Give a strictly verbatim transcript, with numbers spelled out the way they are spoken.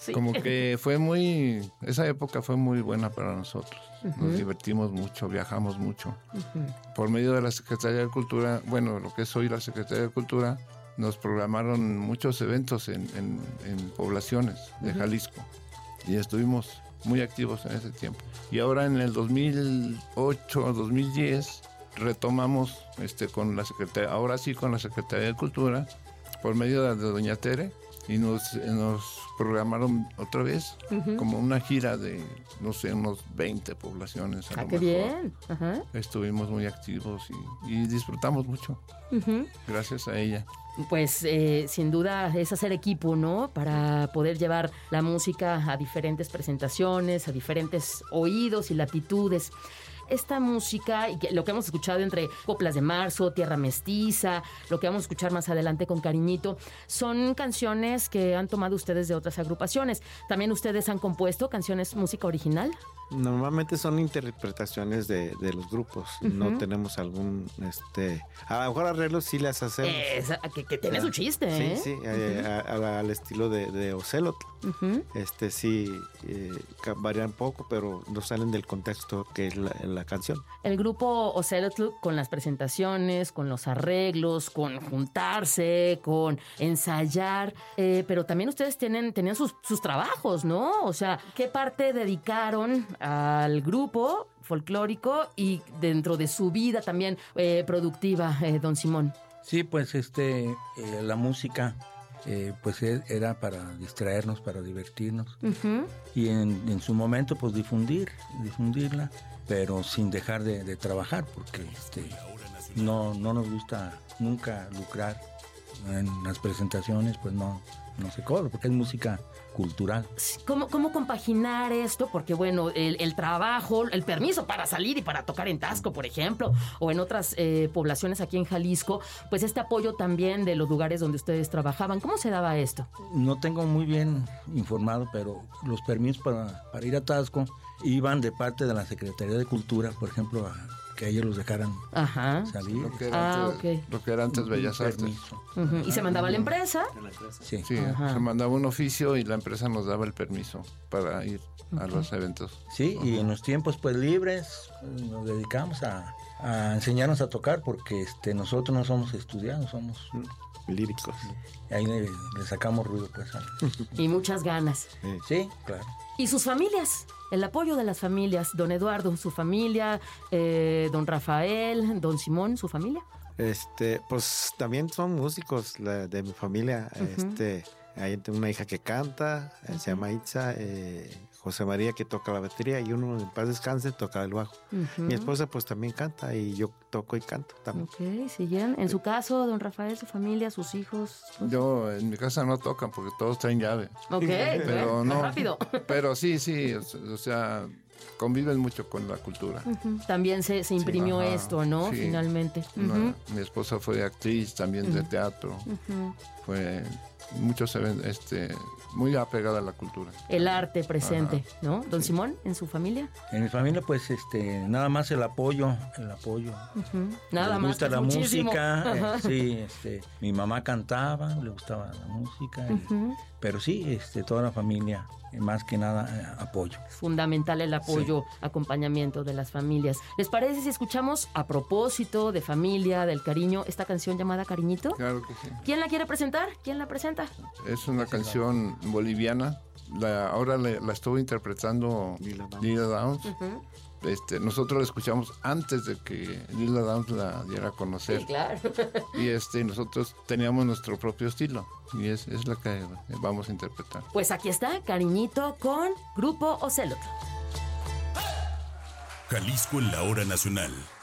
Sí. Como que fue muy, esa época fue muy buena para nosotros. Uh-huh. Nos divertimos mucho, viajamos mucho. Uh-huh. Por medio de la Secretaría de Cultura, bueno, lo que es hoy la Secretaría de Cultura, nos programaron muchos eventos en, en, en poblaciones de uh-huh. Jalisco. Y estuvimos muy activos en ese tiempo. Y ahora en el dos mil ocho, dos mil diez, retomamos este, con la Secretaría, ahora sí con la Secretaría de Cultura, por medio de, de Doña Tere, y nos, nos programaron otra vez uh-huh. como una gira de, no sé, unos veinte poblaciones. A ah, qué bien. Uh-huh. Estuvimos muy activos y, y disfrutamos mucho. Uh-huh. Gracias a ella. Pues eh, sin duda es hacer equipo, ¿no? Para poder llevar la música a diferentes presentaciones, a diferentes oídos y latitudes. Esta música, y lo que hemos escuchado entre Coplas de Marzo, Tierra Mestiza, lo que vamos a escuchar más adelante con Cariñito, son canciones que han tomado ustedes de otras agrupaciones. ¿También ustedes han compuesto canciones, música original? Normalmente son interpretaciones de, de los grupos. Uh-huh. No tenemos algún, este, a lo mejor arreglos sí las hacemos. Esa, que, que tiene ah, su chiste, sí, ¿eh? Sí, sí, uh-huh. a, a, al estilo de, de Ocelotl. Uh-huh. Este sí eh, varían poco, pero no salen del contexto que es la, la canción. El grupo Ocelotl, con las presentaciones, con los arreglos, con juntarse, con ensayar, eh, pero también ustedes tienen, tenían sus, sus trabajos, ¿no? O sea, ¿qué parte dedicaron al grupo folclórico y dentro de su vida también eh, productiva, eh, don Simón? Sí, pues este, eh, la música eh, pues era para distraernos, para divertirnos uh-huh. y en, en su momento pues difundir, difundirla, pero sin dejar de, de trabajar, porque este, no, no nos gusta nunca lucrar en las presentaciones, pues no, no se cobra, porque es música cultural. ¿Cómo, cómo compaginar esto? Porque bueno, el, el trabajo, el permiso para salir y para tocar en Taxco, por ejemplo, o en otras eh, poblaciones aquí en Jalisco, pues este apoyo también de los lugares donde ustedes trabajaban, ¿cómo se daba esto? No tengo muy bien informado, pero los permisos para, para ir a Taxco iban de parte de la Secretaría de Cultura, por ejemplo, a que ellos los dejaran Ajá. salir. Lo que era ah, antes, okay. lo que era antes Bellas Artes. Uh-huh. ¿Y se mandaba a la empresa? Sí, sí se mandaba un oficio y la empresa nos daba el permiso para ir okay. a los eventos. Sí, uh-huh. y en los tiempos pues libres nos dedicamos a, a enseñarnos a tocar, porque este nosotros no somos estudiados, somos líricos. Ahí le, le sacamos ruido pues. A... y muchas ganas. Sí, sí, claro. ¿Y sus familias? El apoyo de las familias. Don Eduardo, su familia, eh, don Rafael, don Simón, su familia. Este, pues también son músicos la, de mi familia. Uh-huh. Este, hay una hija que canta, uh-huh. se llama Itza, eh, José María que toca la batería y uno en paz descanse toca el bajo. Uh-huh. Mi esposa pues también canta y yo toco y canto también. Ok, siguen. En su caso, don Rafael, su familia, sus hijos. Pues... Yo en mi casa no tocan porque todos traen llave. Ok, pero no. Rápido. Pero sí, sí, o sea, conviven mucho con la cultura. Uh-huh. También se, se imprimió sí, esto, ¿no? Sí. Finalmente. Uh-huh. Una, mi esposa fue actriz también uh-huh. de teatro. Uh-huh. Fue muchos este muy apegada a la cultura. El arte presente, ajá. ¿no? Don sí. Simón, ¿en su familia? En mi familia, pues, este, nada más el apoyo, el apoyo. Uh-huh. Nada le más. gusta la muchísimo. música, eh, sí, este, mi mamá cantaba, le gustaba la música, uh-huh. y, pero sí, este, toda la familia, más que nada, eh, apoyo. Fundamental el apoyo, sí. acompañamiento de las familias. ¿Les parece si escuchamos, a propósito de familia, del cariño, esta canción llamada Cariñito? Claro que sí. ¿Quién la quiere presentar? ¿Quién la presenta? Es una canción boliviana. La, ahora le, la estuvo interpretando Lila Downs. Uh-huh. Este, nosotros la escuchamos antes de que Lila Downs la diera a conocer. Sí, claro. Y este, nosotros teníamos nuestro propio estilo. Y es, es la que vamos a interpretar. Pues aquí está, Cariñito con Grupo Ocelotl. Jalisco en la hora nacional.